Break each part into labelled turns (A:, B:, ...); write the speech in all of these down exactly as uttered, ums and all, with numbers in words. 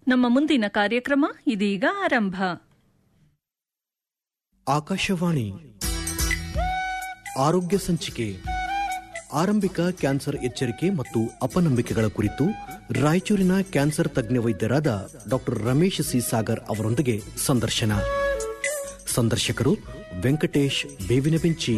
A: ನಮ್ಮ ಮುಂದಿನ ಕಾರ್ಯಕ್ರಮ ಇದೀಗ ಆರಂಭ.
B: ಆಕಾಶವಾಣಿ ಆರೋಗ್ಯ ಸಂಚಿಕೆ. ಆರಂಭಿಕ ಕ್ಯಾನ್ಸರ್ ಎಚ್ಚರಿಕೆ ಮತ್ತು ಅಪನಂಬಿಕೆಗಳ ಕುರಿತು ರಾಯಚೂರಿನ ಕ್ಯಾನ್ಸರ್ ತಜ್ಞ ವೈದ್ಯರಾದ ಡಾಕ್ಟರ್ ರಮೇಶ್ ಸಿ ಸಾಗರ್ ಅವರೊಂದಿಗೆ ಸಂದರ್ಶನ. ಸಂದರ್ಶಕರು ವೆಂಕಟೇಶ್ ಬೇವಿನಬೆಂಚಿ.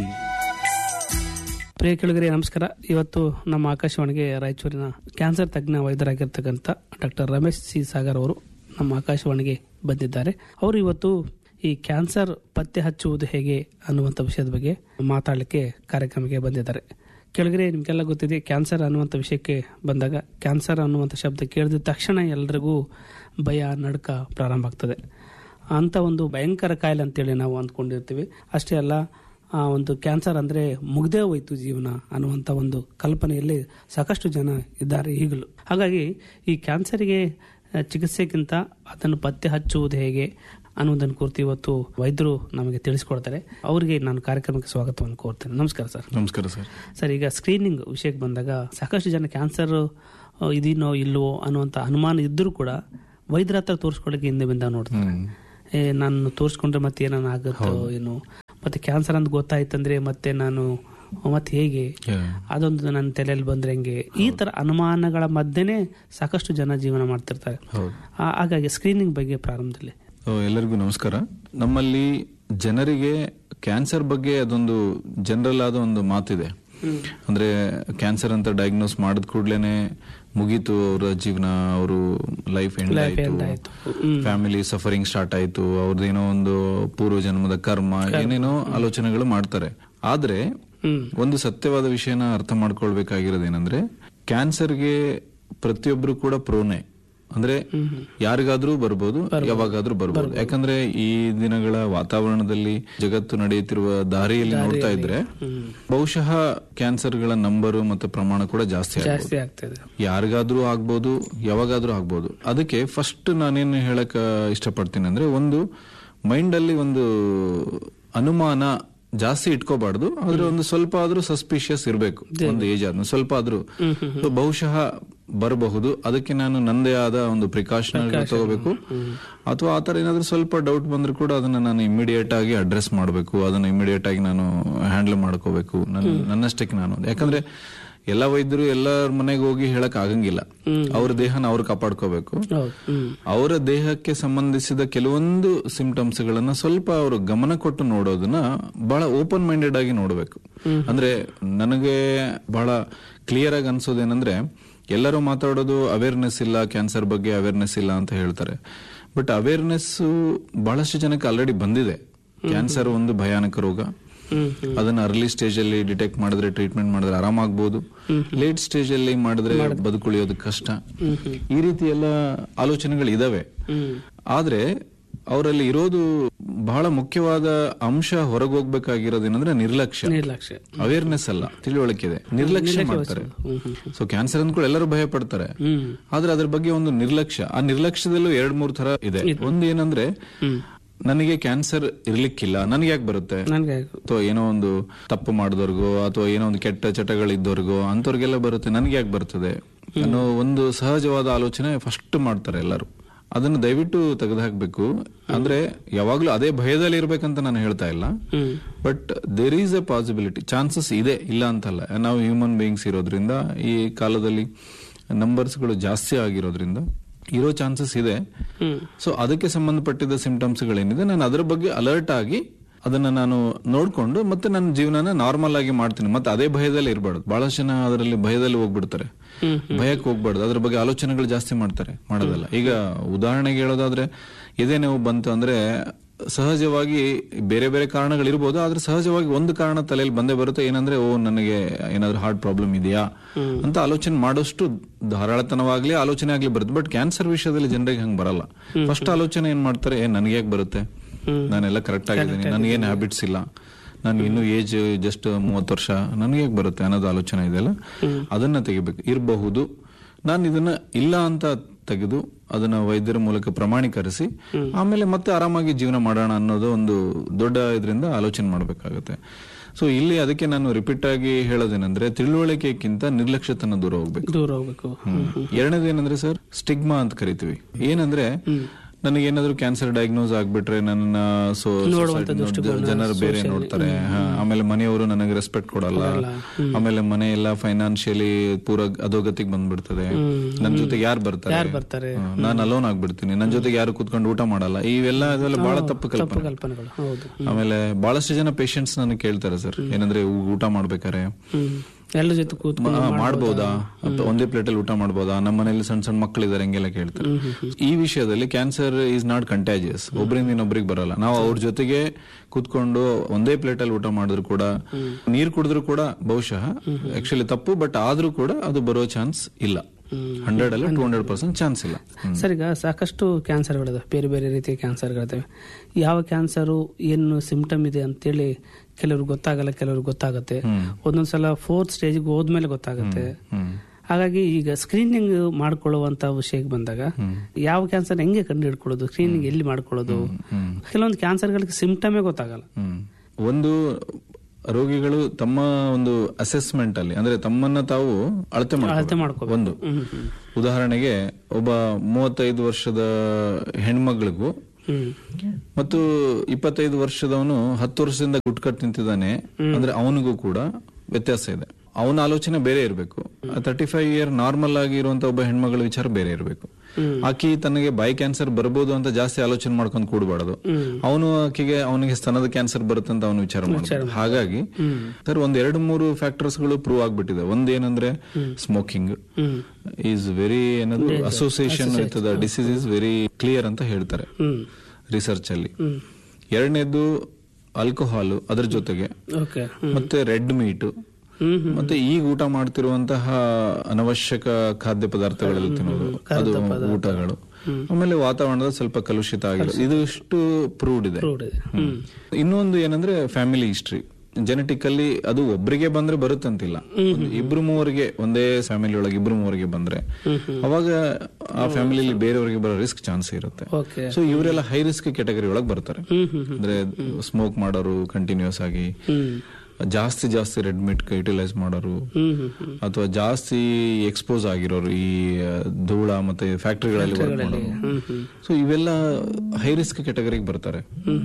C: ಪ್ರಿಯ ಕೇಳುಗರೆ ನಮಸ್ಕಾರ. ಇವತ್ತು ನಮ್ಮ ಆಕಾಶವಾಣಿಗೆ ರಾಯಚೂರಿನ ಕ್ಯಾನ್ಸರ್ ತಜ್ಞ ವೈದ್ಯರಾಗಿರ್ತಕ್ಕಂಥ ಡಾಕ್ಟರ್ ರಮೇಶ್ ಸಿ ಸಾಗರ್ ಅವರು ನಮ್ಮ ಆಕಾಶವಾಣಿಗೆ ಬಂದಿದ್ದಾರೆ. ಅವರು ಇವತ್ತು ಈ ಕ್ಯಾನ್ಸರ್ ಪತ್ತೆ ಹಚ್ಚುವುದು ಹೇಗೆ ಅನ್ನುವಂಥ ವಿಷಯದ ಬಗ್ಗೆ ಮಾತಾಡಲಿಕ್ಕೆ ಕಾರ್ಯಕ್ರಮಕ್ಕೆ ಬಂದಿದ್ದಾರೆ. ಕೆಳಗರೆ ನಿಮಗೆಲ್ಲ ಗೊತ್ತಿದೆ, ಕ್ಯಾನ್ಸರ್ ಅನ್ನುವಂಥ ವಿಷಯಕ್ಕೆ ಬಂದಾಗ ಕ್ಯಾನ್ಸರ್ ಅನ್ನುವಂಥ ಶಬ್ದ ಕೇಳಿದ ತಕ್ಷಣ ಎಲ್ರಿಗೂ ಭಯ, ನಡುಕ ಪ್ರಾರಂಭ ಆಗ್ತದೆ. ಅಂಥ ಒಂದು ಭಯಂಕರ ಕಾಯಿಲೆ ಅಂತೇಳಿ ನಾವು ಅಂದ್ಕೊಂಡಿರ್ತೀವಿ. ಅಷ್ಟೇ ಅಲ್ಲ, ಆ ಒಂದು ಕ್ಯಾನ್ಸರ್ ಅಂದರೆ ಮುಗ್ದೇ ಹೋಯ್ತು ಜೀವನ ಅನ್ನುವಂಥ ಒಂದು ಕಲ್ಪನೆಯಲ್ಲಿ ಸಾಕಷ್ಟು ಜನ ಇದ್ದಾರೆ ಈಗಲೂ. ಹಾಗಾಗಿ ಈ ಕ್ಯಾನ್ಸರಿಗೆ ಚಿಕಿತ್ಸೆಗಿಂತ ಅದನ್ನು ಪತ್ತೆ ಹಚ್ಚುವುದು ಹೇಗೆ ಅನ್ನೋದನ್ನು ಕುರಿತು ಇವತ್ತು ವೈದ್ಯರು ನಮಗೆ ತಿಳಿಸಿಕೊಡ್ತಾರೆ. ಅವರಿಗೆ ನಾನು ಕಾರ್ಯಕ್ರಮಕ್ಕೆ ಸ್ವಾಗತವನ್ನು ಕೋರ್ತೇನೆ. ನಮಸ್ಕಾರ ಸರ್.
D: ನಮಸ್ಕಾರ ಸರ್.
C: ಸರ್, ಈಗ ಸ್ಕ್ರೀನಿಂಗ್ ವಿಷಯಕ್ಕೆ ಬಂದಾಗ ಸಾಕಷ್ಟು ಜನ ಕ್ಯಾನ್ಸರ್ ಇದೀನೋ ಇಲ್ವೋ ಅನ್ನುವಂಥ ಅನುಮಾನ ಇದ್ದರೂ ಕೂಡ ವೈದ್ಯರ ಹತ್ರ ತೋರಿಸ್ಕೊಳ್ಳೋಕೆ ಹಿಂದೆ ಬಿಂದ ನೋಡ್ತಾರೆ. ಏ ನಾನು ತೋರಿಸ್ಕೊಂಡ್ರೆ ಮತ್ತೆ ಏನಾನ ಆಗುತ್ತೋ ಏನು, ಮತ್ತೆ ಕ್ಯಾನ್ಸರ್ ಅಂತ ಗೊತ್ತಾಯ್ತಂದ್ರೆ ಮತ್ತೆ ನಾನು ಮತ್ತೆ ಹೇಗೆ, ಅದೊಂದು ನನ್ನ ತಲೆಯಲ್ಲಿ ಬಂದ್ರೆ ಹೆಂಗೆ, ಈ ತರ ಅನುಮಾನಗಳ ಮಧ್ಯೆನೆ ಸಾಕಷ್ಟು ಜನ ಜೀವನ ಮಾಡ್ತಿರ್ತಾರೆ. ಹಾಗಾಗಿ ಸ್ಕ್ರೀನಿಂಗ್ ಬಗ್ಗೆ ಪ್ರಾರಂಭದಲ್ಲಿ
D: ಎಲ್ಲರಿಗೂ ನಮಸ್ಕಾರ. ನಮ್ಮಲ್ಲಿ ಜನರಿಗೆ ಕ್ಯಾನ್ಸರ್ ಬಗ್ಗೆ ಅದೊಂದು ಜನರಲ್ ಆದ ಒಂದು ಮಾತಿದೆ. ಅಂದ್ರೆ ಕ್ಯಾನ್ಸರ್ ಅಂತ ಡಯಾಗ್ನೋಸ್ ಮಾಡಿದ ಕೂಡ್ಲೇನೆ ಮುಗೀತು ಅವರ ಜೀವನ, ಅವರು ಲೈಫ್ ಎಂಡ್ ಆಯ್ತು, ಫ್ಯಾಮಿಲಿ ಸಫರಿಂಗ್ ಸ್ಟಾರ್ಟ್ ಆಯ್ತು, ಅವ್ರದ್ದೇನೋ ಒಂದು ಪೂರ್ವ ಜನ್ಮದ ಕರ್ಮ, ಏನೇನೋ ಆಲೋಚನೆಗಳು ಮಾಡ್ತಾರೆ. ಆದ್ರೆ ಒಂದು ಸತ್ಯವಾದ ವಿಷಯನ ಅರ್ಥ ಮಾಡ್ಕೊಳ್ಬೇಕಾಗಿರೋದೇನಂದ್ರೆ, ಕ್ಯಾನ್ಸರ್ಗೆ ಪ್ರತಿಯೊಬ್ರು ಕೂಡ ಪ್ರೋನೆ. ಅಂದ್ರೆ ಯಾರಿಗಾದ್ರೂ ಬರ್ಬೋದು, ಯಾವಾಗಾದ್ರೂ ಬರ್ಬೋದು. ಯಾಕಂದ್ರೆ ಈ ದಿನಗಳ ವಾತಾವರಣದಲ್ಲಿ ಜಗತ್ತು ನಡೆಯುತ್ತಿರುವ ದಾರಿಯಲ್ಲಿ ನೋಡ್ತಾ ಇದ್ರೆ ಬಹುಶಃ ಕ್ಯಾನ್ಸರ್ಗಳ ನಂಬರು ಮತ್ತೆ ಪ್ರಮಾಣ ಕೂಡ ಜಾಸ್ತಿ ಆಗ್ತದೆ. ಯಾರಿಗಾದ್ರೂ ಆಗ್ಬೋದು, ಯಾವಾಗಾದ್ರೂ ಆಗ್ಬೋದು. ಅದಕ್ಕೆ ಫಸ್ಟ್ ನಾನೇನು ಹೇಳಕ್ ಇಷ್ಟಪಡ್ತೀನಿ ಅಂದ್ರೆ, ಒಂದು ಮೈಂಡ್ ಅಲ್ಲಿ ಒಂದು ಅನುಮಾನ ಜಾಸ್ತಿ ಇಟ್ಕೋಬಾರ್ದು. ಆದ್ರೆ ಒಂದು ಸ್ವಲ್ಪ ಆದ್ರೂ ಸಸ್ಪಿಷಿಯಸ್ ಇರಬೇಕು. ಒಂದು ಏಜ್ ಆದ್ಮೇಲೆ ಸ್ವಲ್ಪ ಆದ್ರೂ ಬಹುಶಃ ಬರಬಹುದು, ಅದಕ್ಕೆ ನಾನು ನಂದೇ ಆದ ಒಂದು ಪ್ರಿಕಾಷನ್ ತಗೋಬೇಕು. ಅಥವಾ ಆತರ ಏನಾದ್ರೂ ಸ್ವಲ್ಪ ಡೌಟ್ ಬಂದ್ರು ಕೂಡ ಅದನ್ನ ನಾನು ಇಮಿಡಿಯೇಟ್ ಆಗಿ ಅಡ್ರೆಸ್ ಮಾಡಬೇಕು, ಅದನ್ನ ಇಮಿಡಿಯೇಟ್ ಆಗಿ ನಾನು ಹ್ಯಾಂಡಲ್ ಮಾಡ್ಕೋಬೇಕು ನನ್ನಷ್ಟಕ್ಕೆ ನಾನು. ಯಾಕಂದ್ರೆ ಎಲ್ಲಾ ವೈದ್ಯರು ಎಲ್ಲರ ಮನೆಗೆ ಹೋಗಿ ಹೇಳಕ್ ಆಗಂಗಿಲ್ಲ. ಅವ್ರ ದೇಹನ ಅವ್ರು ಕಾಪಾಡ್ಕೋಬೇಕು. ಅವರ ದೇಹಕ್ಕೆ ಸಂಬಂಧಿಸಿದ ಕೆಲವೊಂದು ಸಿಂಪ್ಟಮ್ಸ್ ಗಳನ್ನ ಸ್ವಲ್ಪ ಅವರು ಗಮನ ಕೊಟ್ಟು ನೋಡೋದನ್ನ ಬಹಳ ಓಪನ್ ಮೈಂಡೆಡ್ ಆಗಿ ನೋಡ್ಬೇಕು. ಅಂದ್ರೆ ನನಗೆ ಬಹಳ ಕ್ಲಿಯರ್ ಆಗಿ ಅನ್ಸೋದೇನಂದ್ರೆ, ಎಲ್ಲರೂ ಮಾತಾಡೋದು ಅವೇರ್ನೆಸ್ ಇಲ್ಲ, ಕ್ಯಾನ್ಸರ್ ಬಗ್ಗೆ ಅವೇರ್ನೆಸ್ ಇಲ್ಲ ಅಂತ ಹೇಳ್ತಾರೆ. ಬಟ್ ಅವೇರ್ನೆಸ್ ಬಹಳಷ್ಟು ಜನಕ್ಕೆ ಆಲ್ರೆಡಿ ಬಂದಿದೆ. ಕ್ಯಾನ್ಸರ್ ಒಂದು ಭಯಾನಕ ರೋಗ. ಅದನ್ನ ಅರ್ಲಿ ಸ್ಟೇಜ್ ಅಲ್ಲಿ ಡಿಟೆಕ್ಟ್ ಮಾಡಿದ್ರೆ, ಟ್ರೀಟ್ಮೆಂಟ್ ಮಾಡಿದ್ರೆ ಆರಾಮಾಗಬಹುದು. ಲೇಟ್ ಸ್ಟೇಜ್ ಅಲ್ಲಿ ಮಾಡಿದ್ರೆ ಬದುಕುಳಿಯೋದು ಕಷ್ಟ. ಈ ರೀತಿ ಎಲ್ಲ ಆಲೋಚನೆಗಳು ಇದಾವೆ. ಆದ್ರೆ ಅವರಲ್ಲಿ ಇರೋದು ಬಹಳ ಮುಖ್ಯವಾದ ಅಂಶ ಹೊರಗೆ ಹೋಗ್ಬೇಕಾಗಿರೋದೇನಂದ್ರೆ ನಿರ್ಲಕ್ಷ್ಯ. ನಿರ್ಲಕ್ಷ್ಯ ಅವೇರ್ನೆಸ್ ಅಲ್ಲ, ತಿಳುವಳಿಕೆ ಇದೆ, ನಿರ್ಲಕ್ಷ್ಯ ಮಾಡ್ತಾರೆ. ಸೊ ಕ್ಯಾನ್ಸರ್ ಅಂದ್ಕೊಂಡು ಎಲ್ಲರೂ ಭಯ ಪಡ್ತಾರೆ, ಆದ್ರೆ ಅದ್ರ ಬಗ್ಗೆ ಒಂದು ನಿರ್ಲಕ್ಷ್ಯ. ಆ ನಿರ್ಲಕ್ಷ್ಯದಲ್ಲೂ ಎರಡ್ ಮೂರ್ ತರ ಇದೆ. ಒಂದು ಏನಂದ್ರೆ, ನನಗೆ ಕ್ಯಾನ್ಸರ್ ಇರ್ಲಿಕ್ಕಿಲ್ಲ, ನನ್ಗೆ ಯಾಕೆ ಬರುತ್ತೆ, ಅಥವಾ ಏನೋ ಒಂದು ತಪ್ಪು ಮಾಡಿದವ್ರಿಗೋ ಅಥವಾ ಏನೋ ಒಂದು ಕೆಟ್ಟ ಚಟಗಳಿದ್ದವ್ರಿಗೋ ಅಂತವ್ರಿಗೆಲ್ಲ ಬರುತ್ತೆ, ನನ್ಗೆ ಯಾಕೆ ಬರ್ತದೆ ಅನ್ನೋ ಒಂದು ಸಹಜವಾದ ಆಲೋಚನೆ ಫಸ್ಟ್ ಮಾಡ್ತಾರೆ ಎಲ್ಲರೂ. ಅದನ್ನು ದಯವಿಟ್ಟು ತೆಗೆದುಹಾಕ್ಬೇಕು. ಅಂದ್ರೆ ಯಾವಾಗ್ಲೂ ಅದೇ ಭಯದಲ್ಲಿ ಇರ್ಬೇಕಂತ ನಾನು ಹೇಳ್ತಾ ಇಲ್ಲ, but there is A possibility, chances ಇದೆ, ಇಲ್ಲ ಅಂತಲ್ಲ. ನಾವು ಹ್ಯೂಮನ್ ಬೀಯಿಂಗ್ಸ್ ಇರೋದ್ರಿಂದ, ಈ ಕಾಲದಲ್ಲಿ ನಂಬರ್ಸ್ಗಳು ಜಾಸ್ತಿ ಆಗಿರೋದ್ರಿಂದ ಇರೋ ಚಾನ್ಸಸ್ ಇದೆ. ಸೊ ಅದಕ್ಕೆ ಸಂಬಂಧಪಟ್ಟಿದ್ದ ಸಿಂಪ್ಟಮ್ಸ್ ಗಳೇನಿದೆ, ನಾನು ಅದರ ಬಗ್ಗೆ ಅಲರ್ಟ್ ಆಗಿ ಅದನ್ನ ನಾನು ನೋಡ್ಕೊಂಡು ಮತ್ತೆ ನನ್ನ ಜೀವನನ ನಾರ್ಮಲ್ ಆಗಿ ಮಾಡ್ತೀನಿ. ಮತ್ತೆ ಅದೇ ಭಯದಲ್ಲಿ ಇರಬಾರ್ದು. ಬಹಳಷ್ಟು ಜನ ಅದರಲ್ಲಿ ಭಯದಲ್ಲಿ ಹೋಗ್ಬಿಡ್ತಾರೆ, ಭಯಕ್ಕೆ ಹೋಗ್ಬಾರ್ದು, ಅದ್ರ ಬಗ್ಗೆ ಆಲೋಚನೆಗಳು ಜಾಸ್ತಿ ಮಾಡ್ತಾರೆ, ಮಾಡೋದಲ್ಲ. ಈಗ ಉದಾಹರಣೆಗೆ ಹೇಳೋದಾದ್ರೆ, ಎದೆ ನೋವು ಬಂತು ಅಂದ್ರೆ ಸಹಜವಾಗಿ ಬೇರೆ ಬೇರೆ ಕಾರಣಗಳಿರ್ಬೋದು, ಆದ್ರೆ ಸಹಜವಾಗಿ ಒಂದು ಕಾರಣ ತಲೆಯಲ್ಲಿ ಬಂದೇ ಬರುತ್ತೆ. ಏನಂದ್ರೆ, ಓ ನನಗೆ ಏನಾದ್ರು ಹಾರ್ಟ್ ಪ್ರಾಬ್ಲಮ್ ಇದೆಯಾ ಅಂತ ಆಲೋಚನೆ ಮಾಡೋಷ್ಟು ಧಾರಾಳತನವಾಗ್ಲಿ ಆಲೋಚನೆ ಆಗ್ಲಿ ಬರುತ್ತೆ. ಬಟ್ ಕ್ಯಾನ್ಸರ್ ವಿಷಯದಲ್ಲಿ ಜನರಿಗೆ ಹಂಗ್ ಬರಲ್ಲ. ಫಸ್ಟ್ ಆಲೋಚನೆ ಏನ್ ಮಾಡ್ತಾರೆ, ಏನ್ ನನಗೆ ಯಾಕೆ ಬರುತ್ತೆ, ನಾನೆಲ್ಲ ಕರೆಕ್ಟ್ ಆಗಿದ್ದೀನಿ, ನನ್ಗೇನ್ ಹ್ಯಾಬಿಟ್ಸ್ ಇಲ್ಲ, ನಾನು ಇನ್ನು ಏಜ್ ಜಸ್ಟ್ ಮೂವತ್ತು ವರ್ಷ, ನನಗೆ ಹೇಗೆ ಬರುತ್ತೆ ಅನ್ನೋದು ಆಲೋಚನೆ ಇದೆಯಲ್ಲ, ಅದನ್ನ ತೆಗಿಬೇಕು. ಇರಬಹುದು, ನಾನು ಇದನ್ನ ಇಲ್ಲ ಅಂತ ತೆಗೆದು ಅದನ್ನ ವೈದ್ಯರ ಮೂಲಕ ಪ್ರಮಾಣೀಕರಿಸಿ ಆಮೇಲೆ ಮತ್ತೆ ಆರಾಮಾಗಿ ಜೀವನ ಮಾಡೋಣ ಅನ್ನೋದು ಒಂದು ದೊಡ್ಡ ಇದರಿಂದ ಆಲೋಚನೆ ಮಾಡಬೇಕಾಗುತ್ತೆ. ಸೊ ಇಲ್ಲಿ ಅದಕ್ಕೆ ನಾನು ರಿಪೀಟ್ ಆಗಿ ಹೇಳೋದೇನಂದ್ರೆ ತಿಳುವಳಿಕೆಗಿಂತ ನಿರ್ಲಕ್ಷ್ಯತನ ದೂರ ಹೋಗ್ಬೇಕು.
C: ದೂರ ಹೋಗ್ಬೇಕು.
D: ಎರಡನೇದು ಏನಂದ್ರೆ ಸರ್ ಸ್ಟಿಗ್ಮಾ ಅಂತ ಕರಿತೀವಿ. ಏನಂದ್ರೆ ನನಗೆ ಏನಾದ್ರು ಕ್ಯಾನ್ಸರ್ ಡಯಾಗ್ನೋಸ್ ಆಗ್ಬಿಟ್ರೆ ನನ್ನ ಸೊ ಜನರು ಬೇರೆ ನೋಡ್ತಾರೆ, ಆಮೇಲೆ ಮನೆಯವರು ನನಗೆ ರೆಸ್ಪೆಕ್ಟ್ ಕೊಡಲ್ಲ, ಆಮೇಲೆ ಮನೆ ಎಲ್ಲ ಫೈನಾನ್ಷಿಯಲಿ ಪೂರ ಅಧೋಗತಿಗೆ ಬಂದ್ಬಿಡ್ತದೆ, ನನ್ ಜೊತೆಗೆ ಯಾರು ಬರ್ತಾರೆ, ನಾನು ಅಲೋನ್ ಆಗ್ಬಿಡ್ತೀನಿ, ನನ್ ಜೊತೆಗೆ ಯಾರು ಕೂತ್ಕೊಂಡು ಊಟ ಮಾಡಲ್ಲ, ಇವೆಲ್ಲ ಅದೆಲ್ಲ ಬಹಳ ತಪ್ಪು ಕಲ್ಪನೆ. ಆಮೇಲೆ ಬಹಳಷ್ಟು ಜನ ಪೇಷಂಟ್ಸ್ ನನಗೆ ಕೇಳ್ತಾರೆ ಸರ್, ಏನಂದ್ರೆ ಊಟ ಮಾಡ್ಬೇಕಾರೆ
C: ಎಲ್ಲ ಜೊತೆ ಕೂತ್ಕೊಂಡು
D: ಮಾಡ್ಬೋದಾ, ಒಂದೇ ಪ್ಲೇಟ್ ಅಲ್ಲಿ ಊಟ ಮಾಡ್ಬೋದಾ, ನಮ್ಮ ಮನೇಲಿ ಸಣ್ಣ ಸಣ್ಣ ಮಕ್ಕಳಿದ್ದಾರೆ ಹಂಗೆಲ್ಲ ಕೇಳ್ತಾರೆ. ಈ ವಿಷಯದಲ್ಲಿ ಕ್ಯಾನ್ಸರ್ ಈಸ್ ನಾಟ್ ಕಂಟ್ಯಾಜಿಯಸ್, ಒಬ್ಬರಿಂದ ಇನ್ನೊಬ್ರಿಗೆ ಬರಲ್ಲ. ನಾವು ಅವ್ರ ಜೊತೆಗೆ ಕೂತ್ಕೊಂಡು ಒಂದೇ ಪ್ಲೇಟ್ ಅಲ್ಲಿ ಊಟ ಮಾಡಿದ್ರು ಕೂಡ, ನೀರ್ ಕುಡಿದ್ರು ಕೂಡ ಬಹುಶಃ ಆಕ್ಚುಲಿ ತಪ್ಪು, ಬಟ್ ಆದ್ರೂ ಕೂಡ ಅದು ಬರೋ ಚಾನ್ಸ್ ಇಲ್ಲ. ಹಂಡ್ರೆಡ್ ಅಲ್ಲಿ ಟೂ ಹಂಡ್ರೆಡ್ ಪರ್ಸೆಂಟ್ ಚಾನ್ಸ್ ಇಲ್ಲ.
C: ಸರ್, ಈಗ ಸಾಕಷ್ಟು ಕ್ಯಾನ್ಸರ್ಗಳಿದಾವೆ, ಬೇರೆ ಬೇರೆ ರೀತಿಯ ಕ್ಯಾನ್ಸರ್ಗಳಿದಾವೆ. ಯಾವ ಕ್ಯಾನ್ಸರು ಏನು ಸಿಂಪ್ಟಮ್ ಇದೆ ಅಂತೇಳಿ ಕೆಲವ್ರಿಗೆ ಗೊತ್ತಾಗಲ್ಲ, ಕೆಲವ್ರಿಗೆ ಗೊತ್ತಾಗುತ್ತೆ. ಒಂದೊಂದ್ಸಲ ಫೋರ್ತ್ ಸ್ಟೇಜ್ಗೆ ಹೋದ್ಮೇಲೆ ಗೊತ್ತಾಗುತ್ತೆ. ಹಾಗಾಗಿ ಈಗ ಸ್ಕ್ರೀನಿಂಗ್ ಮಾಡ್ಕೊಳ್ಳುವಂತ ವಿಷಯಕ್ಕೆ ಬಂದಾಗ ಯಾವ ಕ್ಯಾನ್ಸರ್ ಹೆಂಗೆ ಕಂಡು ಹಿಡ್ಕೊಳ್ಳೋದು, ಸ್ಕ್ರೀನಿಂಗ್ ಎಲ್ಲಿ ಮಾಡ್ಕೊಳ್ಳೋದು? ಕೆಲವೊಂದು ಕ್ಯಾನ್ಸರ್ಗಳಿಗೆ ಸಿಂಪ್ಟಮೇ ಗೊತ್ತಾಗಲ್ಲ.
D: ಒಂದು ರೋಗಿಗಳು ತಮ್ಮ ಒಂದು ಅಸೆಸ್ಮೆಂಟ್ ಅಲ್ಲಿ ಅಂದ್ರೆ ತಮ್ಮನ್ನ ತಾವು ಅಳತೆ ಮಾಡ್ಕೋಬೇಕು. ಒಂದು ಉದಾಹರಣೆಗೆ ಒಬ್ಬ ಮೂವತ್ತೈದು ವರ್ಷದ ಹೆಣ್ಮಗಳಿಗೂ ಮತ್ತು ಇಪ್ಪತ್ತೈದು ವರ್ಷದವನು ಹತ್ತು ವರ್ಷದಿಂದ ಗುಟ್ಕಟ್ ನಿಂತಿದ್ದಾನೆ ಅಂದ್ರೆ ಅವನಿಗೂ ಕೂಡ ವ್ಯತ್ಯಾಸ ಇದೆ. ಅವನ ಆಲೋಚನೆ ಬೇರೆ ಇರಬೇಕು. ತರ್ಟಿ ಫೈವ್ ಇಯರ್ ನಾರ್ಮಲ್ ಆಗಿ ಇರುವಂತ ಒಬ್ಬ ಹೆಣ್ಮಗಳ ವಿಚಾರ ಬೇರೆ ಇರಬೇಕು. ಆಕಿ ತನಗೆ ಬಾಯಿ ಕ್ಯಾನ್ಸರ್ ಬರ್ಬೋದು ಅಂತ ಜಾಸ್ತಿ ಆಲೋಚನೆ ಮಾಡ್ಕೊಂಡು ಕೂಡಬಾರ್ದು. ಅವನು ಆಕೆಗೆ ಅವನಿಗೆ ಸ್ತನದ ಕ್ಯಾನ್ಸರ್ ಬರುತ್ತೆ ಅಂತ ಅವನು ವಿಚಾರ ಮಾಡ್ತಾರೆ. ಹಾಗಾಗಿ ಸರ್ ಒಂದ್ ಎರಡು ಮೂರು ಫ್ಯಾಕ್ಟರ್ಸ್ ಗಳು ಪ್ರೂವ್ ಆಗ್ಬಿಟ್ಟಿದೆ. ಒಂದೇನಂದ್ರೆ ಸ್ಮೋಕಿಂಗ್ ಈಸ್ ವೆರಿ ಏನದು association with the disease is very clear ಅಂತ ಹೇಳ್ತಾರೆ ರಿಸರ್ಚ್ ಅಲ್ಲಿ. ಎರಡನೇದು ಆಲ್ಕೋಹಾಲ್, ಅದ್ರ ಜೊತೆಗೆ ಮತ್ತೆ ರೆಡ್ ಮೀಟ್, ಮತ್ತೆ ಈಗ ಊಟ ಮಾಡ್ತಿರುವಂತಹ ಅನವಶ್ಯಕ ಖಾದ್ಯ ಪದಾರ್ಥಗಳಲ್ಲಿ ತಿನ್ನೋದು, ಅದು ಊಟಗಳು, ಆಮೇಲೆ ವಾತಾವರಣದ ಸ್ವಲ್ಪ ಕಲುಷಿತ ಆಗಿರೋದು, ಇದು ಇಷ್ಟು ಪ್ರೂವ್ಡ್ ಇದೆ. ಇನ್ನೊಂದು ಏನಂದ್ರೆ ಫ್ಯಾಮಿಲಿ ಹಿಸ್ಟ್ರಿ. ಜೆನೆಟಿಕಲಿ ಅದು ಒಬ್ಬರಿಗೆ ಬಂದ್ರೆ ಬರುತ್ತಂತಿಲ್ಲ, ಇಬ್ರು ಮೂವರಿಗೆ ಒಂದೇ ಫ್ಯಾಮಿಲಿ ಒಳಗೆ ಇಬ್ರು ಮೂವರಿಗೆ ಬಂದ್ರೆ ಅವಾಗ ಆ ಫ್ಯಾಮಿಲಿಯಲ್ಲಿ ಬೇರೆಯವರಿಗೆ ಬರೋ ರಿಸ್ಕ್ ಚಾನ್ಸ್ ಇರುತ್ತೆ. ಸೊ ಇವರೆಲ್ಲ ಹೈ ರಿಸ್ಕ್ ಕ್ಯಾಟಗರಿ ಒಳಗೆ ಬರ್ತಾರೆ. ಅಂದ್ರೆ ಸ್ಮೋಕ್ ಮಾಡೋರು ಕಂಟಿನ್ಯೂಸ್ ಆಗಿ, ಜಾಸ್ತಿ ಜಾಸ್ತಿ ರೆಡ್ ಮೀಟ್ ಯುಟಿಲೈಸ್ ಮಾಡೋರು, ಅಥವಾ ಜಾಸ್ತಿ ಎಕ್ಸ್ಪೋಸ್ ಆಗಿರೋರು ಈ ಧೂಳ ಮತ್ತೆ ಫ್ಯಾಕ್ಟರಿಗಳಲ್ಲಿ ವರ್ಕ್ ಮಾಡೋರು. ಸೊ ಇವೆಲ್ಲ ಹೈ ರಿಸ್ಕ್ ಕ್ಯಾಟಗರಿಗೆ ಬರ್ತಾರೆ.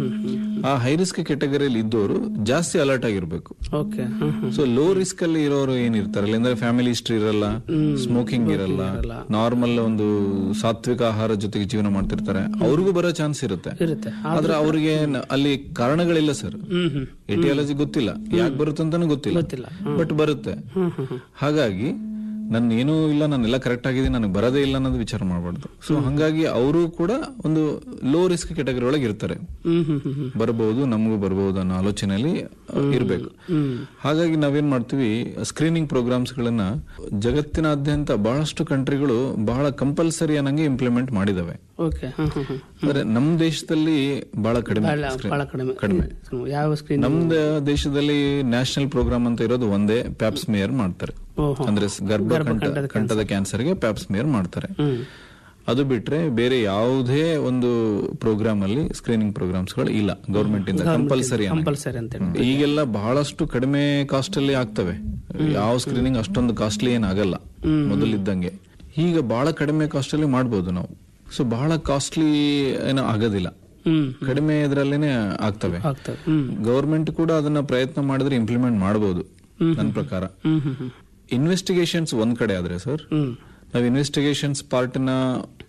D: ಆ ಹೈ ರಿಸ್ಕ್ ಕ್ಯಾಟಗರಿಯಲ್ಲಿ ಇದ್ದವರು ಜಾಸ್ತಿ ಅಲರ್ಟ್ ಆಗಿರ್ಬೇಕು. ಸೊ ಲೋ ರಿಸ್ಕ್ ಅಲ್ಲಿ ಇರೋರು ಏನಿರ್ತಾರೆ ಅಂದ್ರೆ ಫ್ಯಾಮಿಲಿ ಹಿಸ್ಟ್ರಿ ಇರಲ್ಲ, ಸ್ಮೋಕಿಂಗ್ ಇರಲ್ಲ, ನಾರ್ಮಲ್ ಒಂದು ಸಾತ್ವಿಕ ಆಹಾರ ಜೊತೆಗೆ ಜೀವನ ಮಾಡ್ತಿರ್ತಾರೆ, ಅವ್ರಿಗೂ ಬರೋ ಚಾನ್ಸ್ ಇರುತ್ತೆ. ಆದ್ರೆ ಅವ್ರಿಗೆ ಅಲ್ಲಿ ಕಾರಣಗಳಿಲ್ಲ ಸರ್, ಎಟಿಯಾಲಜಿ ಗೊತ್ತಿಲ್ಲ, ಯಾಕೆ ಬರುತ್ತೆ ಅಂತಾನು ಗೊತ್ತಿಲ್ಲ, ಬಟ್ ಬರುತ್ತೆ. ಹಾಗಾಗಿ ನನ್ನ ಏನೂ ಇಲ್ಲ, ನಾನೆಲ್ಲ ಕರೆಕ್ಟ್ ಆಗಿದ್ದೀನಿ, ನನಗೆ ಬರೋದೇ ಇಲ್ಲ ಅನ್ನೋದು ವಿಚಾರ ಮಾಡಬಾರ್ದು. ಸೊ ಹಂಗಾಗಿ ಅವರು ಕೂಡ ಒಂದು ಲೋ ರಿಸ್ಕ್ ಕ್ಯಾಟಗರಿ ಒಳಗೆ ಇರ್ತಾರೆ. ಬರಬಹುದು, ನಮಗೂ ಬರಬಹುದು ಅನ್ನೋ ಆಲೋಚನೆಯಲ್ಲಿ ಇರಬೇಕು. ಹಾಗಾಗಿ ನಾವೇನ್ ಮಾಡ್ತೀವಿ, ಸ್ಕ್ರೀನಿಂಗ್ ಪ್ರೋಗ್ರಾಮ್ಸ್ ಗಳನ್ನ ಜಗತ್ತಿನಾದ್ಯಂತ ಬಹಳಷ್ಟು ಕಂಟ್ರಿಗಳು ಬಹಳ ಕಂಪಲ್ಸರಿ ಅನ್ನಂಗೆ ಇಂಪ್ಲಿಮೆಂಟ್ ಮಾಡಿದಾವೆ. ಅಂದ್ರೆ ನಮ್ ದೇಶದಲ್ಲಿ ಬಹಳ ಕಡಿಮೆ ಕಡಿಮೆ ನಮ್ದು ದೇಶದಲ್ಲಿ ನ್ಯಾಷನಲ್ ಪ್ರೋಗ್ರಾಮ್ ಅಂತ ಇರೋದು ಒಂದೇ, ಪ್ಯಾಪ್ಸ್ಮೇಯರ್ ಮಾಡ್ತಾರೆ. ಅಂದ್ರೆ ಗರ್ಭ ಕಂಠದ ಕ್ಯಾನ್ಸರ್ಗೆ ಪ್ಯಾಪ್ಸ್ಮೇಯರ್ ಮಾಡ್ತಾರೆ. ಅದು ಬಿಟ್ರೆ ಬೇರೆ ಯಾವುದೇ ಒಂದು ಪ್ರೋಗ್ರಾಮ್ ಅಲ್ಲಿ ಸ್ಕ್ರೀನಿಂಗ್ ಪ್ರೋಗ್ರಾಮ್ಸ್ ಗಳು ಇಲ್ಲ ಗವರ್ಮೆಂಟ್ ಇಂದ ಕಂಪಲ್ಸರಿ. ಈಗೆಲ್ಲ ಬಹಳಷ್ಟು ಕಡಿಮೆ ಕಾಸ್ಟ್ ಅಲ್ಲಿ ಆಗ್ತವೆ. ಯಾವ ಸ್ಕ್ರೀನಿಂಗ್ ಅಷ್ಟೊಂದು ಕಾಸ್ಟ್ಲಿ ಏನಾಗಲ್ಲ ಮೊದಲಿದ್ದಂಗೆ. ಈಗ ಬಹಳ ಕಡಿಮೆ ಕಾಸ್ಟ್ ಅಲ್ಲಿ ಮಾಡಬಹುದು ನಾವು. ಸೊ ಬಹಳ ಕಾಸ್ಟ್ಲಿ ಏನೋ ಆಗೋದಿಲ್ಲ, ಕಡಿಮೆ ಇದರಲ್ಲೇನೆ ಆಗ್ತವೆ. ಗವರ್ಮೆಂಟ್ ಕೂಡ ಅದನ್ನ ಪ್ರಯತ್ನ ಮಾಡಿದ್ರೆ ಇಂಪ್ಲಿಮೆಂಟ್ ಮಾಡಬಹುದು ನನ್ನ ಪ್ರಕಾರ. ಇನ್ವೆಸ್ಟಿಗೇಷನ್ಸ್ ಒಂದ್ ಕಡೆ ಆದ್ರೆ ಸರ್, ನಾವು ಇನ್ವೆಸ್ಟಿಗೇಷನ್ಸ್ ಪಾರ್ಟ್ ನ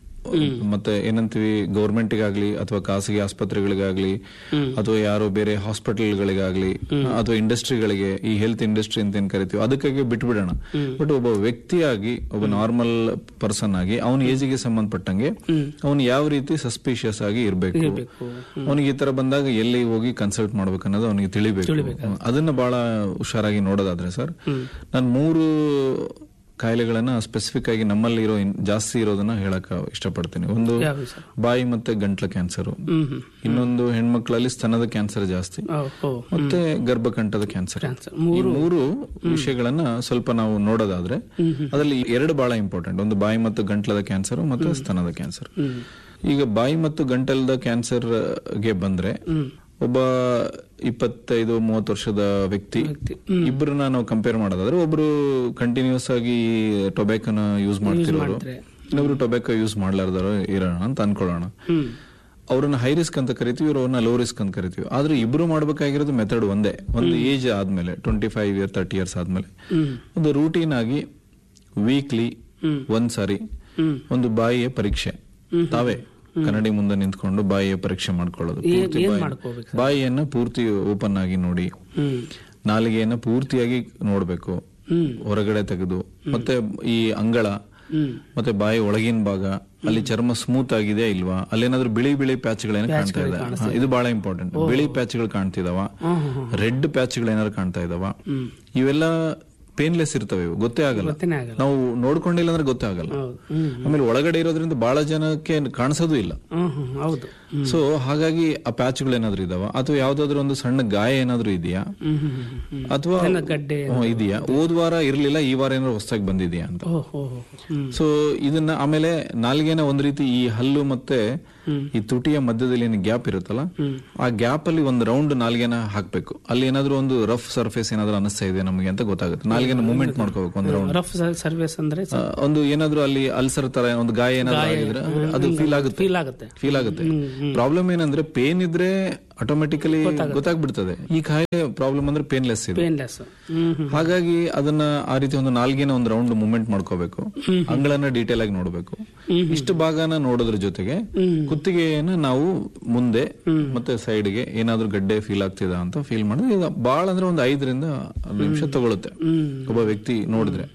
D: ಮತ್ತೆ ಏನಂತೀವಿ ಗವರ್ಮೆಂಟ್ಗಾಗ್ಲಿ ಅಥವಾ ಖಾಸಗಿ ಆಸ್ಪತ್ರೆಗಳಿಗಾಗ್ಲಿ ಅಥವಾ ಯಾರೋ ಬೇರೆ ಹಾಸ್ಪಿಟಲ್ಗಳಿಗಾಗ್ಲಿ ಅಥವಾ ಇಂಡಸ್ಟ್ರಿಗಳಿಗೆ, ಈ ಹೆಲ್ತ್ ಇಂಡಸ್ಟ್ರಿ ಅಂತ ಏನ್ ಕರಿತೀವಿ ಅದಕ್ಕಾಗಿ ಬಿಟ್ಬಿಡೋಣ. ಬಟ್ ಒಬ್ಬ ವ್ಯಕ್ತಿಯಾಗಿ, ಒಬ್ಬ ನಾರ್ಮಲ್ ಪರ್ಸನ್ ಆಗಿ ಅವನ ಏಜಿಗೆ ಸಂಬಂಧಪಟ್ಟಂಗೆ ಅವನು ಯಾವ ರೀತಿ ಸಸ್ಪಿಷಿಯಸ್ ಆಗಿ ಇರಬೇಕು, ಅವನಿಗೆ ಈ ತರ ಬಂದಾಗ ಎಲ್ಲಿ ಹೋಗಿ ಕನ್ಸಲ್ಟ್ ಮಾಡ್ಬೇಕು ಅನ್ನೋದು ಅವನಿಗೆ ತಿಳಿಬೇಕು. ಅದನ್ನ ಬಹಳ ಹುಷಾರಾಗಿ ನೋಡೋದಾದ್ರೆ ಸರ್, ನಾನು ಮೂರು ಕಾಯಿಲೆಗಳನ್ನ ಸ್ಪೆಸಿಫಿಕ್ ಆಗಿ ನಮ್ಮಲ್ಲಿ ಇರೋ ಜಾಸ್ತಿ ಇರೋದನ್ನ ಹೇಳಕ್ ಇಷ್ಟಪಡ್ತೀನಿ. ಒಂದು ಬಾಯಿ ಮತ್ತೆ ಗಂಟ್ಲ ಕ್ಯಾನ್ಸರ್, ಇನ್ನೊಂದು ಹೆಣ್ಮಕ್ಳಲ್ಲಿ ಸ್ತನದ ಕ್ಯಾನ್ಸರ್ ಜಾಸ್ತಿ, ಮತ್ತೆ ಗರ್ಭಕಂಠದ ಕ್ಯಾನ್ಸರ್. ಈ ಮೂರು ವಿಷಯಗಳನ್ನ ಸ್ವಲ್ಪ ನಾವು ನೋಡೋದಾದ್ರೆ ಅದರಲ್ಲಿ ಎರಡು ಬಹಳ ಇಂಪಾರ್ಟೆಂಟ್. ಒಂದು ಬಾಯಿ ಮತ್ತು ಗಂಟ್ಲದ ಕ್ಯಾನ್ಸರ್ ಮತ್ತೆ ಸ್ತನದ ಕ್ಯಾನ್ಸರ್. ಈಗ ಬಾಯಿ ಮತ್ತು ಗಂಟಲದ ಕ್ಯಾನ್ಸರ್ ಗೆ ಬಂದ್ರೆ ಒಬ್ಬ ಇಪ್ಪತ್ತೈದು ಮೂವತ್ತು ವರ್ಷದ ವ್ಯಕ್ತಿ ಇಬ್ಬರನ್ನ ನಾವು ಕಂಪೇರ್ ಮಾಡೋದಾದ್ರೆ ಒಬ್ರು ಕಂಟಿನ್ಯೂಸ್ ಆಗಿ ಟೊಬ್ಯಾಕೋನ ಯೂಸ್ ಮಾಡ್ತಿರೋರು, ಇನ್ನೊಬ್ರು ಟೊಬ್ಯಾಕೋ ಯೂಸ್ ಮಾಡ್ಲಾರ್ದಾರ ಇರೋಣ ಅಂತ ಅನ್ಕೊಳ್ಳೋಣ. ಅವ್ರನ್ನ ಹೈ ರಿಸ್ಕ್ ಅಂತ ಕರಿತೀವಿ, ಅವ್ರನ್ನ ಲೋ ರಿಸ್ಕ್ ಅಂತ ಕರಿತೀವಿ. ಆದ್ರೆ ಇಬ್ರು ಮಾಡ್ಬೇಕಾಗಿರೋದು ಮೆಥಡ್ ಒಂದೇ. ಒಂದು ಏಜ್ ಆದ್ಮೇಲೆ twenty five year thirty years ಆದ್ಮೇಲೆ ಒಂದು ರೂಟೀನ್ ಆಗಿ ವೀಕ್ಲಿ ಒಂದ್ ಸಾರಿ ಒಂದು ಬಾಯಿಯ ಪರೀಕ್ಷೆ, ತಾವೇ ಕನ್ನಡಿ ಮುಂದೆ ನಿಂತ್ಕೊಂಡು ಬಾಯಿಯ ಪರೀಕ್ಷೆ ಮಾಡ್ಕೊಳ್ಳೋದು. ಬಾಯಿಯನ್ನ ಪೂರ್ತಿ ಓಪನ್ ಆಗಿ ನೋಡಿ, ನಾಲಿಗೆಯನ್ನ ಪೂರ್ತಿಯಾಗಿ ನೋಡ್ಬೇಕು, ಹೊರಗಡೆ ತೆಗೆದು, ಮತ್ತೆ ಈ ಅಂಗಳ ಮತ್ತೆ ಬಾಯಿ ಒಳಗಿನ ಭಾಗ ಅಲ್ಲಿ ಚರ್ಮ ಸ್ಮೂತ್ ಆಗಿದೆ ಇಲ್ವಾ, ಅಲ್ಲೇನಾದ್ರೂ ಬಿಳಿ ಬಿಳಿ ಪ್ಯಾಚ್ಗಳೇನ ಕಾಣ್ತಾ ಇದೆ, ಇದು ಬಹಳ ಇಂಪಾರ್ಟೆಂಟ್. ಬಿಳಿ ಪ್ಯಾಚ್ಗಳು ಕಾಣ್ತಿದಾವ, ರೆಡ್ ಪ್ಯಾಚ್ಗಳು ಏನಾದ್ರು ಕಾಣ್ತಾ ಇದಾವ, ಇವೆಲ್ಲ ಪೇನ್ಲೆಸ್ ಇರ್ತವೆ, ಗೊತ್ತೇ ಆಗಲ್ಲ, ನಾವು ನೋಡ್ಕೊಂಡಿಲ್ಲ ಅಂದ್ರೆ ಗೊತ್ತೇ ಆಗಲ್ಲ. ಆಮೇಲೆ ಒಳಗಡೆ ಇರೋದ್ರಿಂದ ಬಹಳ ಜನಕ್ಕೆ ಕಾಣಿಸೋದು ಇಲ್ಲ. ಸೊ ಹಾಗಾಗಿ ಆ ಪ್ಯಾಚ್ಗಳು ಏನಾದ್ರು ಇದಾವ, ಅಥವಾ ಯಾವ್ದಾದ್ರು ಒಂದು ಸಣ್ಣ ಗಾಯ ಏನಾದ್ರು ಇದೆಯಾ, ಅಥವಾ ಇದೆಯಾ, ಹೋದ್ ವಾರ ಇರ್ಲಿಲ್ಲ ಈ ವಾರ ಏನಾದ್ರು ಹೊಸದಾಗಿ ಬಂದಿದ್ಯಾ ಅಂತ. ಸೊ ಇದನ್ನ ಆಮೇಲೆ ನಾಲ್ಗೆನ ಒಂದ್ ರೀತಿ ಈ ಹಲ್ಲು ಮತ್ತೆ ಈ ತುಟಿಯ ಮಧ್ಯದಲ್ಲಿ ಏನು ಗ್ಯಾಪ್ ಇರುತ್ತಲ್ಲ, ಆ ಗ್ಯಾಪ್ ಅಲ್ಲಿ ಒಂದು ರೌಂಡ್ ನಾಲ್ಗೆನ ಹಾಕ್ಬೇಕು. ಅಲ್ಲಿ ಏನಾದ್ರು ಒಂದು ರಫ್ ಸರ್ಫೇಸ್ ಏನಾದ್ರು ಅನಿಸ್ತಾ ಇದೆ ನಮಗೆ ಅಂತ ಗೊತ್ತಾಗುತ್ತೆ. ನಾಲ್ಗೆನ ಮೂವ್ಮೆಂಟ್ ಮಾಡ್ಕೋಬೇಕು ಒಂದು ರೌಂಡ್.
C: ರಫ್ ಸರ್ಫೇಸ್ ಅಂದ್ರೆ
D: ಒಂದು ಏನಾದ್ರು ಅಲ್ಲಿ ಅಲ್ಸರ್ ತರ ಒಂದು ಗಾಯ ಏನಾದ್ರು ಆಗಿದ್ರೆ ಅದು ಫೀಲ್ ಆಗುತ್ತೆ ಫೀಲ್ ಆಗುತ್ತೆ ಫೀಲ್ ಆಗುತ್ತೆ ಪ್ರಾಬ್ಲಮ್ ಏನಂದ್ರೆ ಪೇನ್ ಇದ್ರೆ ಆಟೋಮೆಟಿಕಲಿ ಗೊತ್ತಾಗ್ಬಿಡ್ತದೆ. ಈ ಕಾಯಿಲೆ ಪ್ರಾಬ್ಲಮ್ ಅಂದ್ರೆ ಪೇನ್ಲೆಸ್ ಇದೆ. ಹಾಗಾಗಿ ಅದನ್ನ ಆ ರೀತಿ ಒಂದು ನಾಲ್ಗೆನ ಒಂದು ರೌಂಡ್ ಮೂವ್ಮೆಂಟ್ ಮಾಡ್ಕೋಬೇಕು, ಅಂಗಳನ್ನ ಡೀಟೇಲ್ ಆಗಿ ನೋಡ್ಬೇಕು. ಇಷ್ಟು ಭಾಗನ ನೋಡೋದ್ರ ಜೊತೆಗೆ ಕುತ್ತಿಗೆಯನ್ನ ನಾವು ಮುಂದೆ ಮತ್ತೆ ಸೈಡ್ಗೆ ಏನಾದ್ರೂ ಗಡ್ಡೆ ಫೀಲ್ ಆಗ್ತಿದ ಅಂತ ಫೀಲ್ ಮಾಡಿದ್ರೆ ಈಗ ಬಹಳ ಅಂದ್ರೆ ಒಂದು ಐದರಿಂದ ಹತ್ತು ನಿಮಿಷ ತಗೊಳುತ್ತೆ ಒಬ್ಬ ವ್ಯಕ್ತಿ ನೋಡಿದ್ರೆ.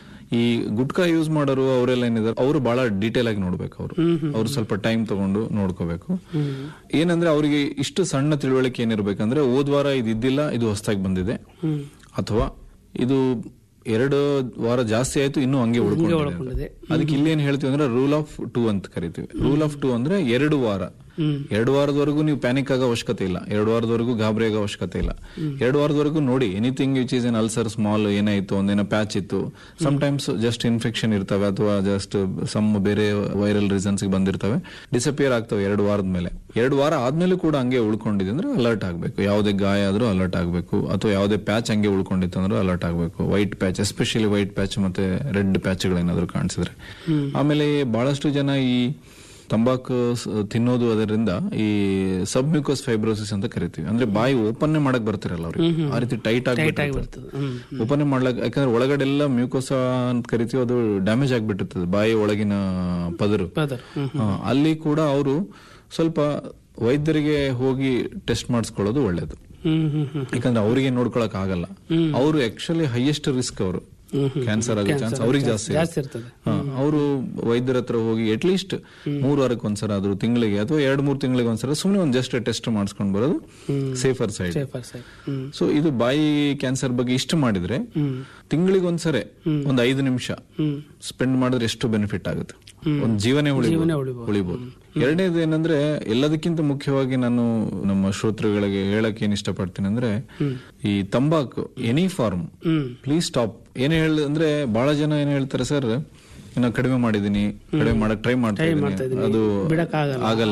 D: ಈ ಗುಟ್ಕಾ ಯೂಸ್ ಮಾಡೋರು ಅವರೆಲ್ಲ ಏನಿದ್ದಾರೆ ಅವರು ಬಹಳ ಡೀಟೇಲ್ ಆಗಿ ನೋಡ್ಬೇಕು. ಅವರು ಅವ್ರು ಸ್ವಲ್ಪ ಟೈಮ್ ತಗೊಂಡು ನೋಡ್ಕೋಬೇಕು. ಏನಂದ್ರೆ ಅವರಿಗೆ ಇಷ್ಟು ಸಣ್ಣ ತಿಳುವಳಿಕೆ ಏನಿರ್ಬೇಕಂದ್ರೆ ಹೋದ್ ವಾರ ಇದು ಇದ್ದಿಲ್ಲ, ಇದು ಹೊಸದಾಗಿ ಬಂದಿದೆ, ಅಥವಾ ಇದು ಎರಡು ವಾರ ಜಾಸ್ತಿ ಆಯ್ತು ಇನ್ನೂ ಹಂಗೆ ಉಳ್ಕೊಂಡಿದೆ. ಅದಕ್ಕೆ ಇಲ್ಲಿ ಏನ್ ಹೇಳ್ತೀವಿ ಅಂದ್ರೆ ರೂಲ್ ಆಫ್ ಟೂ ಅಂತ ಕರಿತೀವಿ. ರೂಲ್ ಆಫ್ ಟೂ ಅಂದ್ರೆ ಎರಡು ವಾರ ಎರಡು ವಾರದವರೆಗೂ ನೀವು ಪ್ಯಾನಿಕ್ ಆಗೋ ಅವಶ್ಯಕತೆ ಇಲ್ಲ, ಎರಡು ವಾರದವರೆಗೂ ಗಾಬರಿ ಆಗೋ ಅವಶ್ಯಕತೆ ಇಲ್ಲ. ಎರಡು ವಾರದವರೆಗೂ ನೋಡಿ anything which is N ulcer small ಏನಾಯ್ತು, ಒಂದೇನೋ ಪ್ಯಾಚ್ ಇತ್ತು, ಸಮ್ ಟೈಮ್ಸ್ ಜಸ್ಟ್ ಇನ್ಫೆಕ್ಷನ್ ಇರ್ತವೆ ಅಥವಾ ಜಸ್ಟ್ ಸಮ್ ಬೇರೆ ವೈರಲ್ ರೀಸನ್ಸ್ ಬಂದಿರ್ತವೆ, ಡಿಸಪಿಯರ್ ಆಗ್ತವೆ ಎರಡು ವಾರದ ಮೇಲೆ. ಎರಡು ವಾರ ಆದ್ಮೇಲೆ ಕೂಡ ಹಂಗೆ ಉಳ್ಕೊಂಡಿದೆ ಅಂದ್ರೆ ಅಲರ್ಟ್ ಆಗ್ಬೇಕು. ಯಾವುದೇ ಗಾಯ ಆದ್ರೂ ಅಲರ್ಟ್ ಆಗ್ಬೇಕು, ಅಥವಾ ಯಾವುದೇ ಪ್ಯಾಚ್ ಹಂಗೆ ಉಳ್ಕೊಂಡಿತ್ತು ಅಂದ್ರೆ ಅಲರ್ಟ್ ಆಗ್ಬೇಕು. White patch, especially white patch ಮತ್ತೆ ರೆಡ್ ಪ್ಯಾಚ್ಗಳೇನಾದ್ರೂ ಕಾಣಿಸಿದ್ರೆ. ಆಮೇಲೆ ಬಹಳಷ್ಟು ಜನ ಈ ತಂಬಾಕು ತಿನ್ನೋದು ಅದರಿಂದ ಈ ಸಬ್ಮ್ಯೂಕಸ್ ಫೈಬ್ರೋಸಿಸ್ ಅಂತ ಕರಿತೀವಿ. ಅಂದ್ರೆ ಬಾಯಿ ಓಪನ್ ಮಾಡಕ್ ಬರ್ತಿರಲ್ಲ ಅವ್ರಿಗೆ, ಆ ರೀತಿ ಟೈಟ್ ಆಗಿಬಿಡ್ತದೆ ಓಪನ್ ಮಾಡ್ಲಕ್. ಯಾಕಂದ್ರೆ ಒಳಗಡೆ ಎಲ್ಲ ಮ್ಯೂಕೋಸ ಅಂತ ಕರಿತೀವಿ, ಅದು ಡ್ಯಾಮೇಜ್ ಆಗ್ಬಿಟ್ಟಿರ್ತದೆ ಬಾಯಿ ಒಳಗಿನ ಪದರು. ಅಲ್ಲಿ ಕೂಡ ಅವರು ಸ್ವಲ್ಪ ವೈದ್ಯರಿಗೆ ಹೋಗಿ ಟೆಸ್ಟ್ ಮಾಡಿಸ್ಕೊಳ್ಳೋದು ಒಳ್ಳೇದು. ಯಾಕಂದ್ರೆ ಅವ್ರಿಗೆ ನೋಡ್ಕೊಳಕ್ ಆಗಲ್ಲ, ಅವರು ಆಕ್ಚುಲಿ ಹೈಯೆಸ್ಟ್ ರಿಸ್ಕ್, ಅವರು ಕ್ಯಾನ್ಸರ್ ಆಗೋ ಚಾನ್ಸ್ ಅವ್ರಿಗೆ ಜಾಸ್ತಿ ಇರ್ತದೆ. ಅವರು ವೈದ್ಯರ ಹತ್ರ ಹೋಗಿ ಅಟ್ ಲೀಸ್ಟ್ ಮೂರು ವಾರಕ್ಕೆ ಒಂದ್ಸಲ ಆದ್ರೂ ತಿಂಗಳಿಗೆ ಅಥವಾ ಎರಡ್ ಮೂರು ತಿಂಗಳಿಗೆ ಒಂದ್ಸಲ ಸುಮ್ಮನೆ ಒಂದ್ ಜಸ್ಟ್ ಟೆಸ್ಟ್ ಮಾಡಿಸ್ಕೊಂಡ್ ಬರೋದು ಸೇಫರ್ ಸೈಡ್. ಸೊ ಇದು ಬಾಯಿ ಕ್ಯಾನ್ಸರ್ ಬಗ್ಗೆ ಇಷ್ಟು ಮಾಡಿದ್ರೆ ತಿಂಗಳಿಗೆ ಒಂದ್ಸರಿ ಒಂದ್ ಐದು ನಿಮಿಷ ಸ್ಪೆಂಡ್ ಮಾಡಿದ್ರೆ ಎಷ್ಟು ಬೆನಿಫಿಟ್ ಆಗುತ್ತೆ, ಒಂದ್ ಜೀವನೇ ಉಳಿಬಹುದು. ಎರಡನೇದು ಏನಂದ್ರೆ ಎಲ್ಲದಕ್ಕಿಂತ ಮುಖ್ಯವಾಗಿ ನಾನು ನಮ್ಮ ಶ್ರೋತೃಗಳಿಗೆ ಹೇಳಕ್ ಏನ್ ಇಷ್ಟಪಡ್ತೀನಿ ಅಂದ್ರೆ ಈ ತಂಬಾಕು ಎನಿ ಫಾರ್ಮ್ ಪ್ಲೀಸ್ ಸ್ಟಾಪ್. ಏನ್ ಹೇಳ ಅಂದ್ರೆ ಬಹಳ ಜನ ಏನ್ ಹೇಳ್ತಾರೆ, ಸರ್ ನಾನು ಕಡಿಮೆ ಮಾಡಿದೀನಿ, ಕಡಿಮೆ ಮಾಡಕ್ ಟ್ರೈ ಮಾಡ್ತಾ ಇದ್ದೀನಿ, ಅದು ಆಗಲ್ಲ,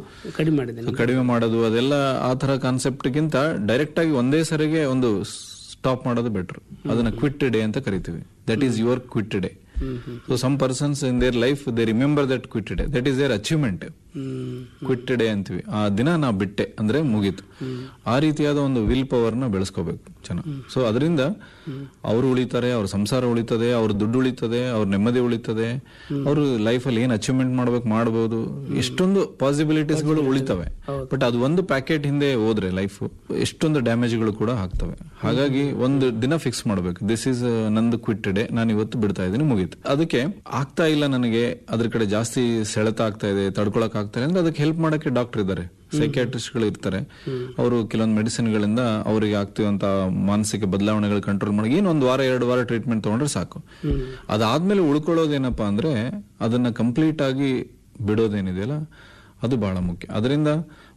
D: ಕಡಿಮೆ ಮಾಡೋದು ಅದೆಲ್ಲ ಆ ತರ ಕಾನ್ಸೆಪ್ಟ್ ಗಿಂತ ಡೈರೆಕ್ಟ್ ಆಗಿ ಒಂದೇ ಸರಿಗೆ ಒಂದು ಸ್ಟಾಪ್ ಮಾಡೋದು ಬೆಟರ್. ಅದನ್ನ ಕ್ವಿಟ್ ಡೇ ಅಂತ ಕರಿತೀವಿ. That is your quit day. So some persons in their life they remember that quit day, that is their achievement. Quit day ಅಂತೀವಿ. ಆ ದಿನ ನಾ ಬಿಟ್ಟೆ ಅಂದ್ರೆ ಮುಗೀತು. ಆ ರೀತಿಯಾದ ಒಂದು ವಿಲ್ ಪವರ್ ನ ಬೆಳೆಸ್ಕೋಬೇಕು ಜನ. ಸೊ ಅದರಿಂದ ಅವರು ಉಳಿತಾರೆ, ಅವ್ರ ಸಂಸಾರ ಉಳಿತದೆ, ಅವ್ರ ದುಡ್ಡು ಉಳಿತದೆ, ಅವ್ರ ನೆಮ್ಮದಿ ಉಳಿತದೆ, ಅವರು ಲೈಫ್ ಅಲ್ಲಿ ಏನ್ ಅಚೀವ್ಮೆಂಟ್ ಮಾಡ್ಬೇಕು ಮಾಡಬಹುದು, ಎಷ್ಟೊಂದು ಪಾಸಿಬಿಲಿಟೀಸ್ ಗಳು ಉಳಿತವೆ. ಬಟ್ ಅದು ಒಂದು ಪ್ಯಾಕೆಟ್ ಹಿಂದೆ ಹೋದ್ರೆ ಲೈಫ್ ಎಷ್ಟೊಂದು ಡ್ಯಾಮೇಜ್ ಗಳು ಕೂಡ ಆಗ್ತವೆ. ಹಾಗಾಗಿ ಒಂದು ದಿನ ಫಿಕ್ಸ್ ಮಾಡ್ಬೇಕು, ದಿಸ್ ಇಸ್ ನಂದು ಕ್ವಿಟ್ ಡೇ, ನಾನು ಇವತ್ತು ಬಿಡ್ತಾ ಇದ್ದೀನಿ, ಮುಗೀತು. ಅದಕ್ಕೆ ಆಗ್ತಾ ಇಲ್ಲ ನನಗೆ, ಅದ್ರ ಕಡೆ ಜಾಸ್ತಿ ಸೆಳೆತ ಆಗ್ತಾ ಇದೆ, ತಡ್ಕೊಳಕ್ ಆಗ್ತಾ ಇದೆ ಅಂದ್ರೆ ಅದಕ್ಕೆ ಹೆಲ್ಪ್ ಮಾಡಕ್ಕೆ ಡಾಕ್ಟರ್ ಇದ್ದಾರೆ, ಸೈಕ್ಯಾಟ್ರಿಸ್ಟ್ ಗಳು ಇರ್ತಾರೆ. ಅವರು ಕೆಲವೊಂದು ಮೆಡಿಸಿನ್ ಗಳಿಂದ ಅವರಿಗೆ ಆಗ್ತಿರುವಂತ ಮಾನಸಿಕ ಬದಲಾವಣೆಗಳು ಕಂಟ್ರೋಲ್ ಮಾಡಿ ಏನು ಒಂದು ವಾರ ಎರಡು ವಾರ ಟ್ರೀಟ್ಮೆಂಟ್ ತಗೊಂಡ್ರೆ ಸಾಕು. ಅದಾದ್ಮೇಲೆ ಉಳ್ಕೊಳ್ಳೋದೇನಪ್ಪಾ ಅಂದ್ರೆ ಅದನ್ನ ಕಂಪ್ಲೀಟ್ ಆಗಿ ಬಿಡೋದೇನಿದೆಯಲ್ಲ ಅದು ಬಹಳ ಮುಖ್ಯ. ಅದರಿಂದ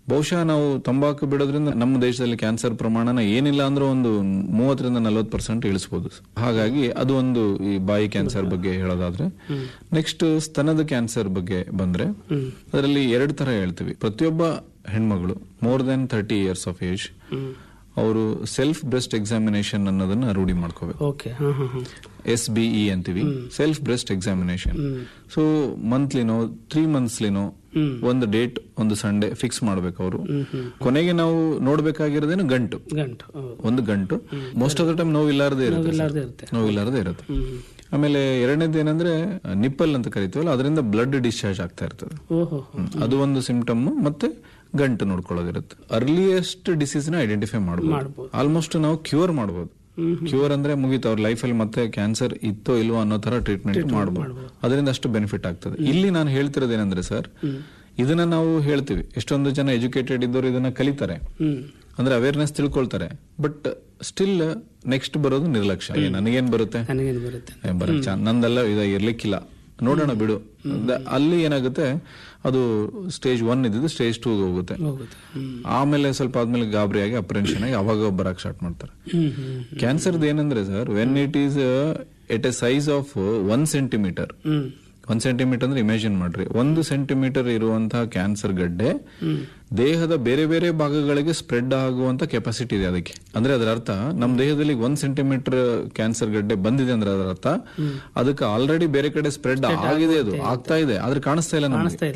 D: ಬಹುಶಃ ನಾವು ತಂಬಾಕು ಬಿಡೋದ್ರಿಂದ ನಮ್ಮ ದೇಶದಲ್ಲಿ ಕ್ಯಾನ್ಸರ್ ಪ್ರಮಾಣನ ಏನಿಲ್ಲ ಅಂದ್ರೆ ಒಂದು ಮೂವತ್ತರಿಂದ ನಲವತ್ತು ಪರ್ಸೆಂಟ್ ಇಳಿಸಬಹುದು. ಹಾಗಾಗಿ ಅದು ಒಂದು ಈ ಬಾಯಿ ಕ್ಯಾನ್ಸರ್ ಬಗ್ಗೆ ಹೇಳೋದಾದ್ರೆ, ನೆಕ್ಸ್ಟ್ ಸ್ತನದ ಕ್ಯಾನ್ಸರ್ ಬಗ್ಗೆ ಬಂದ್ರೆ ಅದರಲ್ಲಿ ಎರಡು ತರ ಹೇಳ್ತೀವಿ. ಪ್ರತಿಯೊಬ್ಬ ಹೆಣ್ಮಗಳು more than thirty years of age ಅವರು ಸೆಲ್ಫ್ ಬ್ರೆಸ್ಟ್ ಎಕ್ಸಾಮಿನೇಷನ್ ಅನ್ನೋದನ್ನ ರೂಢಿ ಮಾಡ್ಕೋಬೇಕು. ಎಸ್ ಬಿ ಇ ಅಂತೀವಿ, self breast examination. So ಮಂತ್ಲಿನೋ three ಮಂತ್ಸ್ಲಿನೋ ಒಂದು ಡೇಟ್, ಒಂದು ಸಂಡೇ ಫಿಕ್ಸ್ ಮಾಡ್ಬೇಕು ಅವರು. ಕೊನೆಗೆ ನಾವು ನೋಡ್ಬೇಕಾಗಿರೋದೇನು ಗಂಟು, ಒಂದು ಗಂಟು. ಮೋಸ್ಟ್ ಆಫ್ ದ ಟೈಮ್ ನೋವಿಲ್ಲಾರದೇ ಇರುತ್ತೆ, ನೋವಿಲ್ಲಾರದೇ ಇರುತ್ತೆ. ಆಮೇಲೆ ಎರಡನೇದು ಏನಂದ್ರೆ ನಿಪ್ಪಲ್ ಅಂತ ಕರಿತೀವಲ್ಲ, ಅದರಿಂದ ಬ್ಲಡ್ ಡಿಸ್ಚಾರ್ಜ್ ಆಗ್ತಾ ಇರ್ತದೆ, ಅದು ಒಂದು ಸಿಂಪ್ಟಮ್. ಮತ್ತೆ ಗಂಟು ನೋಡ್ಕೊಳ್ಳೋದಿರುತ್ತೆ. ಅರ್ಲಿಯೆಸ್ಟ್ ಡಿಸೀಸ್ ನ ಐಡೆಂಟಿಫೈ ಮಾಡಬಹುದು. ಆಲ್ಮೋಸ್ಟ್ ನಾವು ಕ್ಯೂರ್ ಮಾಡಬಹುದು. ಕ್ಯೂರ್ ಅಂದ್ರೆ ಮುಗೀತು, ಅವ್ರ ಲೈಫ್ ಅಲ್ಲಿ ಮತ್ತೆ ಕ್ಯಾನ್ಸರ್ ಇತ್ತೋ ಇಲ್ವೋ ಅನ್ನೋ ತರ ಟ್ರೀಟ್ಮೆಂಟ್ ಮಾಡಬಹುದು. ಅದರಿಂದ ಅಷ್ಟು ಬೆನಿಫಿಟ್ ಆಗ್ತದೆ. ಇಲ್ಲಿ ನಾನು ಹೇಳ್ತಿರೋದು ಏನಂದ್ರೆ ಸರ್, ಇದನ್ನ ನಾವು ಹೇಳ್ತೀವಿ, ಎಷ್ಟೊಂದು ಜನ ಎಜುಕೇಟೆಡ್ ಇದ್ದವರು ಇದನ್ನ ಕಲಿತಾರೆ, ಅಂದ್ರೆ ಅವೇರ್ನೆಸ್ ತಿಳ್ಕೊಳ್ತಾರೆ. ಬಟ್ ಸ್ಟಿಲ್ ನೆಕ್ಸ್ಟ್ ಬರೋದು ನಿರ್ಲಕ್ಷ್ಯ. ನನಗೇನ್ ಬರುತ್ತೆ, ನಂದೆಲ್ಲ ಇದ ಇರ್ಲಿಕ್ಕಿಲ್ಲ, ನೋಡೋಣ ಬಿಡು. ಅಲ್ಲಿ ಏನಾಗುತ್ತೆ, ಅದು ಸ್ಟೇಜ್ ಒನ್ ಇದ್ದು ಸ್ಟೇಜ್ ಟೂ ಹೋಗುತ್ತೆ. ಆಮೇಲೆ ಸ್ವಲ್ಪ ಆದ್ಮೇಲೆ ಗಾಬರಿಯಾಗಿ ಅಪ್ರೆನ್ಷನ್ ಆಗಿ ಅವಾಗ ಬರಕ್ ಸ್ಟಾರ್ಟ್ ಮಾಡ್ತಾರೆ. ಕ್ಯಾನ್ಸರ್ ಏನಂದ್ರೆ sir, when it is at a size of one centimetre ಒಂದ್ ಸೆಂಟಿಮೀಟರ್ ಅಂದ್ರೆ ಇಮ್ಯಾಜಿನ್ ಮಾಡ್ರಿ, ಒಂದು ಸೆಂಟಿಮೀಟರ್ ಇರುವಂತಹ ಕ್ಯಾನ್ಸರ್ ಗಡ್ಡೆ ದೇಹದ ಬೇರೆ ಬೇರೆ ಭಾಗಗಳಿಗೆ ಸ್ಪ್ರೆಡ್ ಆಗುವಂತ ಕೆಪಾಸಿಟಿ ಇದೆ ಅದಕ್ಕೆ. ಅಂದ್ರೆ ಅದರ ಅರ್ಥ ನಮ್ಮ ದೇಹದಲ್ಲಿ ಒಂದ್ ಸೆಂಟಿಮೀಟರ್ ಕ್ಯಾನ್ಸರ್ ಗಡ್ಡೆ ಬಂದಿದೆ ಅಂದ್ರೆ ಅದರ ಅರ್ಥ ಅದಕ್ಕೆ ಆಲ್ರೆಡಿ ಬೇರೆ ಕಡೆ ಸ್ಪ್ರೆಡ್ ಆಗಿದೆ, ಅದು ಆಗ್ತಾ ಇದೆ, ಆದ್ರೆ ಕಾಣಿಸ್ತಾ ಇಲ್ಲ ನಮ್ಗೆ.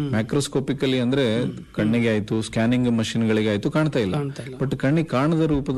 D: ಮ್ಯಾಕ್ರೋಸ್ಕೋಪಿಕಲಿ ಅಂದ್ರೆ ಕಣ್ಣಿಗೆ ಆಯ್ತು, ಸ್ಕ್ಯಾನಿಂಗ್ ಮಷಿನ್ ಗಳಿಗೆ ಆಯ್ತು, ಕಾಣ್ತಾ ಇಲ್ಲ. ಬಟ್ ಕಣ್ಣಿಗೆ ಕಾಣದ ರೂಪದ